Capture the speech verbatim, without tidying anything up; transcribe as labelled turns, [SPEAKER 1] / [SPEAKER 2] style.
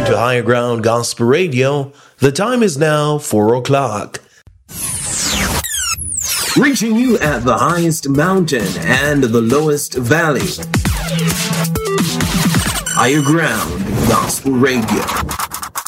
[SPEAKER 1] tuned to Higher Ground Gospel Radio. The time is now four o'clock. Reaching you at the highest mountain and the lowest valley. Higher Ground Gospel Radio.